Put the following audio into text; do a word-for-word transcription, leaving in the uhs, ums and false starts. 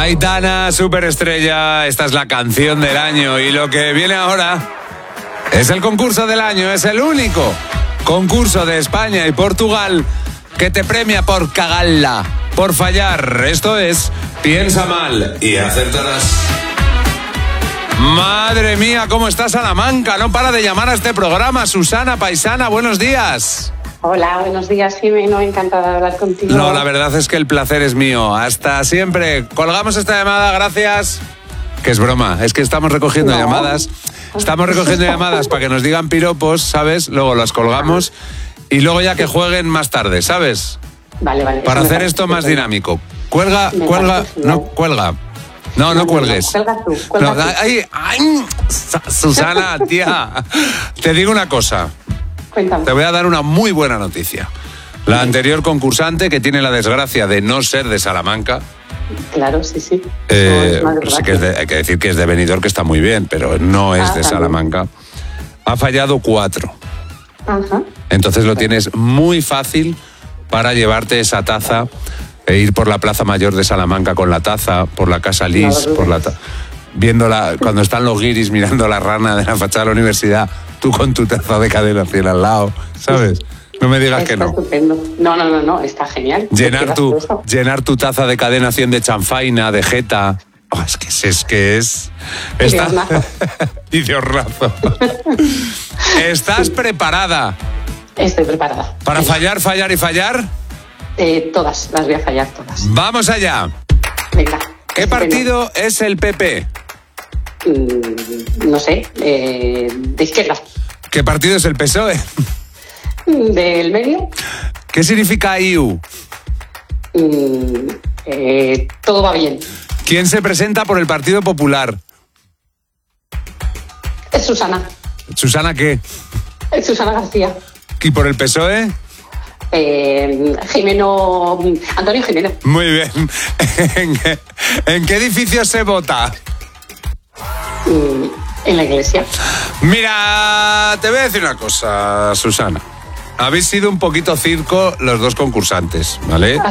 Aitana, superestrella, esta es la canción del año y lo que viene ahora es el concurso del año, es el único concurso de España y Portugal que te premia por cagarla, por fallar. Esto es Piensa mal y acertarás. Madre mía, ¿cómo está Salamanca? No para de llamar a este programa. Susana Paisana, buenos días. Hola, buenos días, Jimeno, encantada de hablar contigo. No, la verdad es que el placer es mío. Hasta siempre. Colgamos esta llamada, gracias. Que es broma, es que estamos recogiendo no. llamadas. Estamos recogiendo llamadas para que nos digan piropos, ¿sabes? Luego las colgamos y luego ya que jueguen más tarde, ¿sabes? Vale, vale. Para hacer esto más dinámico. Cuelga, me cuelga, no, cuelga. No, no, no cuelgues. No, cuelga tú, cuelga no, tú. Ay, ay, Susana, tía, te digo una cosa. Cuéntame. Te voy a dar una muy buena noticia. La anterior concursante, que tiene la desgracia de no ser de Salamanca. Claro, sí, sí. Eh, no, pues sí que es de, hay que decir que es de Benidorm, que está muy bien, pero no es ah, de también. Salamanca. Ha fallado cuatro. Ajá. Entonces lo tienes muy fácil para llevarte esa taza e ir por la Plaza Mayor de Salamanca con la taza, por la Casa Lis, no, por la ta- viéndola, cuando están los guiris mirando la rana de la fachada de la universidad, tú con tu taza de Cadena cien al lado, ¿sabes? No me digas está que no. Estupendo. No, no, no, no, está genial. Llenar tu, llenar tu taza de Cadena cien de chanfaina, de jeta. Oh, es que es, es que es. Y está... de hornazo. y de hornazo. ¿Estás preparada? Estoy preparada. ¿Para Venga. fallar, fallar y fallar? Eh, todas, las voy a fallar todas. Vamos allá. Venga. ¿Qué partido es el P P? Mm, no sé, eh, de izquierda. ¿Qué partido es el P S O E? ¿Del medio? ¿Qué significa I U? Mm, eh, todo va bien. ¿Quién se presenta por el Partido Popular? Es Susana. ¿Susana qué? Es Susana García. ¿Y por el P S O E? Eh, Jimeno... Antonio Jimeno. Muy bien. ¿En qué, ¿En qué edificio se vota? Mm, en la iglesia. Mira, te voy a decir una cosa, Susana. Habéis sido un poquito circo los dos concursantes, ¿vale?